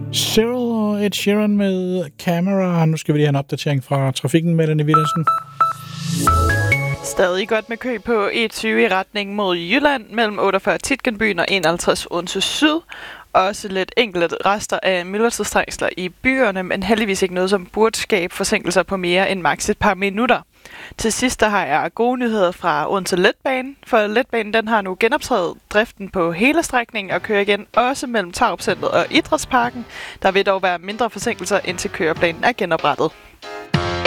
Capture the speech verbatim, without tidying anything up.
Cyril og Ed Sheeran med Camera. Nu skal vi lige have en opdatering fra trafikken, Melanie Wilhelmsen. Stadig godt med kø på E tyve i retning mod Jylland mellem otteogfyrre Titgenbyen og enoghalvtreds Odense Syd. Også lidt enkelte rester af myldretidstrængsler i byerne, men heldigvis ikke noget, som burde skabe forsinkelser på mere end maks et par minutter. Til sidst der har jeg gode nyheder fra Odense Letbane, for Letbanen den har nu genoptaget driften på hele strækningen og kører igen også mellem Tarupcentret og Idrætsparken. Der vil dog være mindre forsinkelser indtil køreplanen er genoprettet.